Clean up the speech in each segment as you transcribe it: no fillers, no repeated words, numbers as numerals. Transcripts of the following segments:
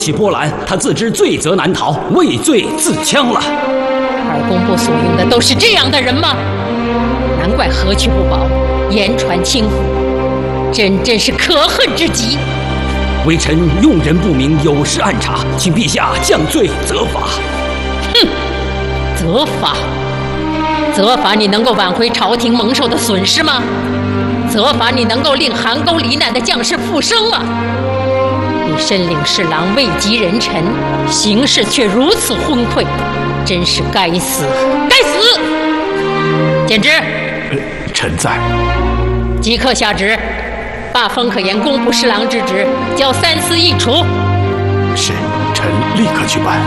起波澜，他自知罪责难逃，畏罪自枪了。 而工部所用的都是这样的人吗？难怪何去不保，言传轻浮，真是可恨之极。 微臣用人不明，有失暗察，请陛下降罪责罚。 哼，责罚？责罚你能够挽回朝廷蒙受的损失吗？责罚你能够令韩沟罹难的将士复生吗？你身领侍郎，位极人臣，行事却如此昏聩，真是该死，该死！简之， 臣在。 即刻下旨，罢封可言工部侍郎之职，交三司议除。 是，臣立刻去办。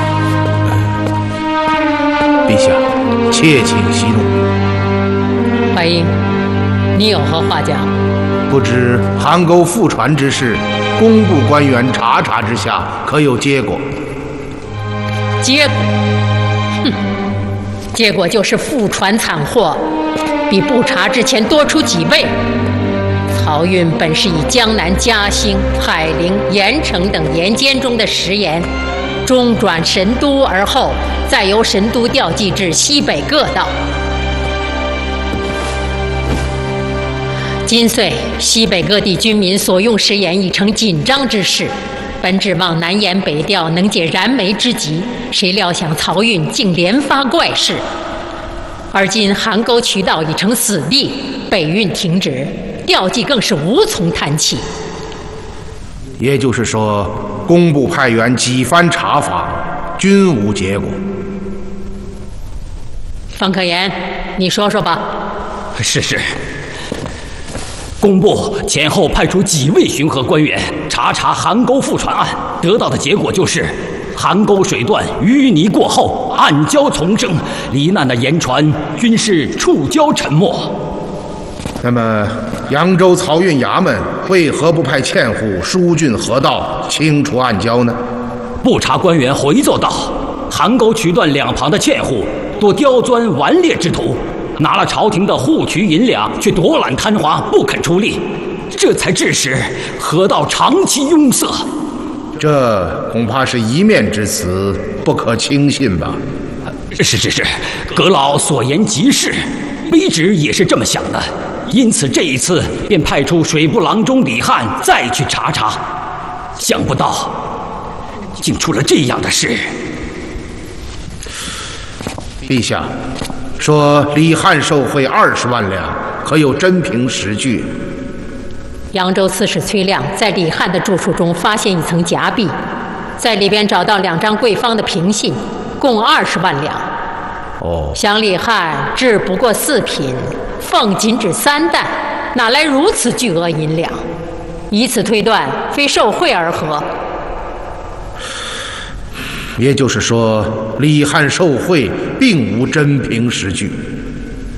陛下，切请息怒。 淮阴，你有何话讲？ 不知韩沟复传之事，工部官员查之下，可有结果？ 结果？哼，结果就是复传惨祸，比不查之前多出几倍。漕运本是以江南嘉兴、海陵、盐城等盐监中的食盐，中转神都，而后再由神都调寄至西北各道。今岁西北各地军民所用食盐已成紧张之势，本指望南盐北调能解燃眉之急，谁料想漕运竟连发怪事。而今韩沟渠道已成死地，北运停止，调剂更是无从谈起。 也就是说，工部派员几番查访，均无结果。 方可言，你说说吧。 是。工部前后派出几位巡河官员查韩沟复传案，得到的结果就是韩沟水段淤泥过后，暗礁丛生，罹难的盐船均是触礁沉没。 那么扬州漕运衙门为何不派纤户疏浚河道，清除暗礁呢？ 布查官员回奏道，韩沟渠段两旁的纤户多刁钻顽劣之徒，拿了朝廷的户渠银两，却躲懒贪滑，不肯出力，这才致使河道长期拥塞。 这恐怕是一面之词，不可轻信吧？ 是，阁老所言极是，卑职也是这么想的。因此这一次便派出水部郎中李翰再去查，想不到竟出了这样的事。 陛下说李翰受贿20万两，可有真凭实据？ 扬州刺史崔亮在李翰的住处中发现一层夹壁，在里边找到2张贵方的凭信，共20万两。想李翰制不过4品，俸仅止3担，哪来如此巨额银两？以此推断，非受贿而何？ 也就是说，李翰受贿并无真凭实据。